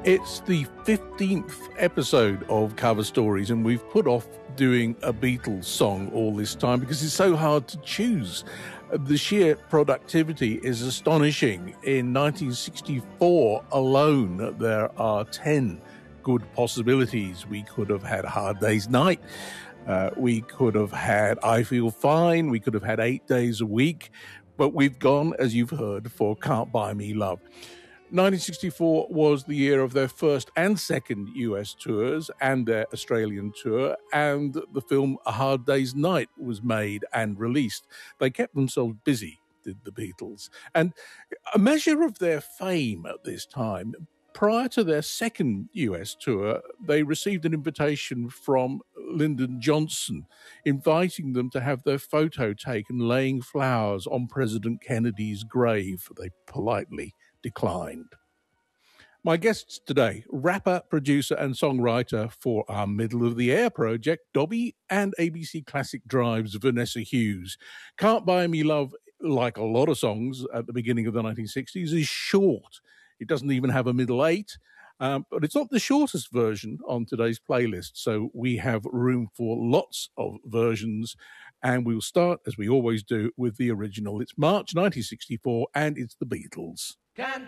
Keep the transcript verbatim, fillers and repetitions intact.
It's the fifteenth episode of Cover Stories, and we've put off doing a Beatles song all this time because it's so hard to choose. The sheer productivity is astonishing. In nineteen sixty-four alone, there are ten good possibilities. We could have had Hard Day's Night. Uh, we could have had I Feel Fine. We could have had Eight Days a Week. But we've gone, as you've heard, for Can't Buy Me Love. nineteen sixty-four was the year of their first and second U S tours and their Australian tour, and the film A Hard Day's Night was made and released. They kept themselves busy, did the Beatles. And a measure of their fame at this time, prior to their second U S tour, they received an invitation from Lyndon Johnson, inviting them to have their photo taken laying flowers on President Kennedy's grave. They politely declined. My guests today, rapper, producer and songwriter for our Middle of the Air project, Dobby, and A B C Classic Drive's Vanessa Hughes. Can't Buy Me Love, like a lot of songs at the beginning of the nineteen sixties, is short. It doesn't even have a middle eight, um, but it's not the shortest version on today's playlist, so we have room for lots of versions, and we'll start, as we always do, with the original. It's March nineteen sixty-four, and it's the Beatles. Can